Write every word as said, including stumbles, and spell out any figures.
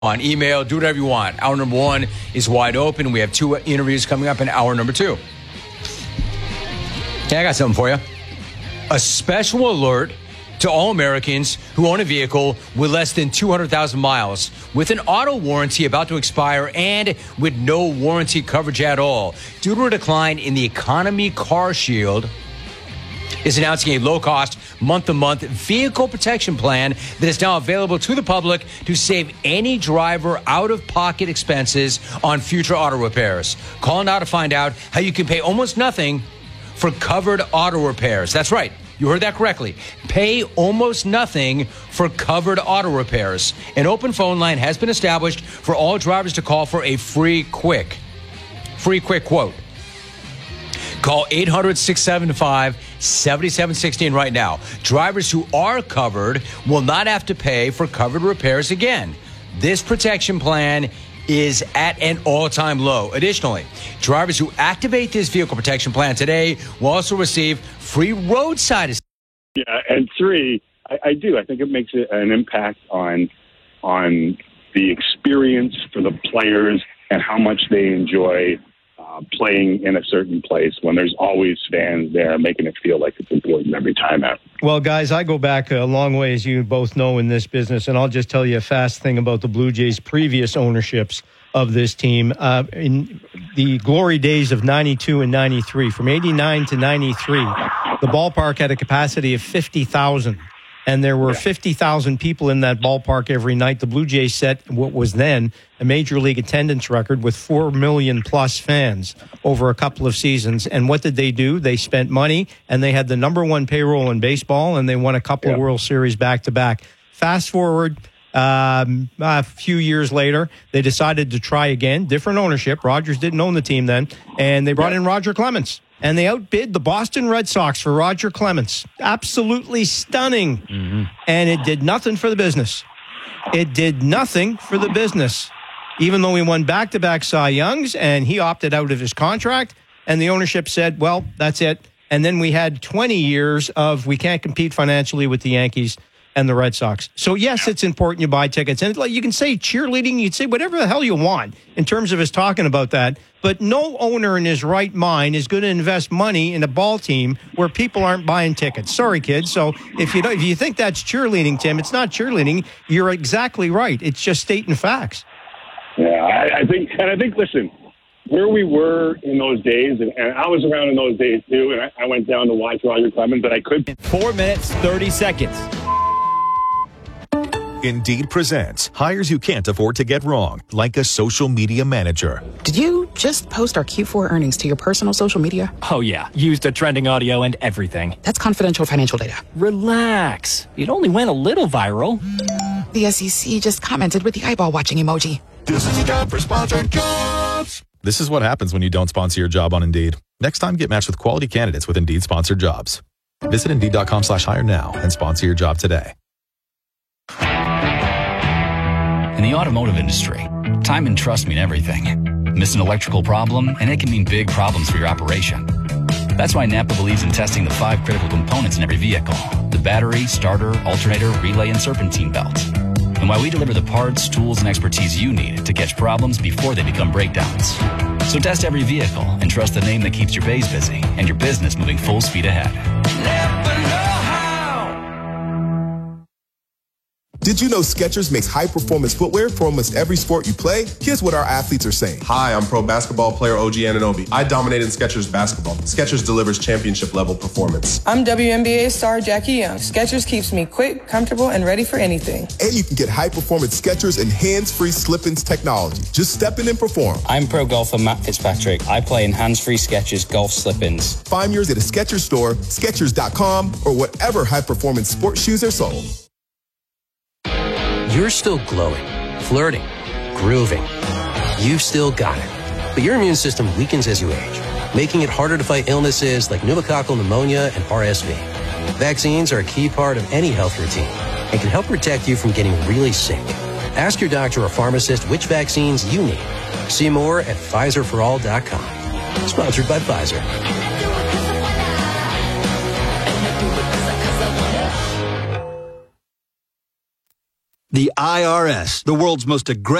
On email, do whatever you want. Hour number one is wide open. We have two interviews coming up in hour number two. Yeah, I got something for you. A special alert to all Americans who own a vehicle with less than two hundred thousand miles, with an auto warranty about to expire and with no warranty coverage at all. Due to a decline in the Economy Car Shield, is announcing a low-cost, month-to-month vehicle protection plan that is now available to the public to save any driver out-of-pocket expenses on future auto repairs. Call now to find out how you can pay almost nothing for covered auto repairs. That's right. You heard that correctly. Pay almost nothing for covered auto repairs. An open phone line has been established for all drivers to call for a free quick, free quick quote. Call eight hundred, six seven five, seven seven one six right now. Drivers who are covered will not have to pay for covered repairs again. This protection plan is at an all-time low. Additionally, drivers who activate this vehicle protection plan today will also receive free roadside assistance. Yeah, and three, I, I do. I think it makes an impact on on the experience for the players and how much they enjoy Uh, playing in a certain place when there's always fans there, making it feel like it's important every time out. Well, guys, I go back a long way, as you both know, in this business, and I'll just tell you a fast thing about the Blue Jays' previous ownerships of this team. Uh, in the glory days of ninety-two and ninety-three, from eighty-nine to ninety-three, the ballpark had a capacity of fifty thousand. And there were fifty thousand people in that ballpark every night. The Blue Jays set what was then a major league attendance record with four million plus fans over a couple of seasons. And what did they do? They spent money, and they had the number one payroll in baseball, and they won a couple yeah. of World Series back to back. Fast forward um, a few years later, they decided to try again. Different ownership. Rogers didn't own the team then. And they brought in Roger Clemens. And they outbid the Boston Red Sox for Roger Clemens. Absolutely stunning. Mm-hmm. And it did nothing for the business. It did nothing for the business. Even though he won back-to-back Cy Youngs, and he opted out of his contract, and the ownership said, well, that's it. And then we had twenty years of we can't compete financially with the Yankees and the Red Sox. So, yes, it's important you buy tickets. And like you can say cheerleading, you can say whatever the hell you want in terms of us talking about that. But no owner in his right mind is going to invest money in a ball team where people aren't buying tickets. Sorry, kids. So if you don't, if you think that's cheerleading, Tim, it's not cheerleading. You're exactly right. It's just stating facts. Yeah, I, I think, and I think, listen, where we were in those days, and, and I was around in those days too, and I, I went down to watch Roger Clemens, but I could. Four minutes, thirty seconds. Indeed presents hires you can't afford to get wrong, like a social media manager. Did you just post our Q four earnings to your personal social media? Oh, yeah. Used the trending audio and everything. That's confidential financial data. Relax. It only went a little viral. The S E C just commented with the eyeball watching emoji. This is a job for sponsored jobs. This is what happens when you don't sponsor your job on Indeed. Next time, get matched with quality candidates with Indeed sponsored jobs. Visit Indeed.com slash hire now and sponsor your job today. In the automotive industry, time and trust mean everything. Miss an electrical problem, and it can mean big problems for your operation. That's why Napa believes in testing the five critical components in every vehicle: the battery, starter, alternator, relay, and serpentine belts. And why we deliver the parts, tools, and expertise you need to catch problems before they become breakdowns. So test every vehicle and trust the name that keeps your bays busy and your business moving full speed ahead. Napa know-how. Did you know Skechers makes high-performance footwear for almost every sport you play? Here's what our athletes are saying. Hi, I'm pro basketball player O G Anunoby. I dominate in Skechers basketball. Skechers delivers championship-level performance. I'm W N B A star Jackie Young. Skechers keeps me quick, comfortable, and ready for anything. And you can get high-performance Skechers and hands-free slip-ins technology. Just step in and perform. I'm pro golfer Matt Fitzpatrick. I play in hands-free Skechers golf slip-ins. Find yours at a Skechers store, Skechers dot com, or whatever high-performance sports shoes are sold. You're still glowing, flirting, grooving. You've still got it. But your immune system weakens as you age, making it harder to fight illnesses like pneumococcal pneumonia and R S V. Vaccines are a key part of any health routine and can help protect you from getting really sick. Ask your doctor or pharmacist which vaccines you need. See more at Pfizer for all dot com. Sponsored by Pfizer. The The I R S, the world's most aggressive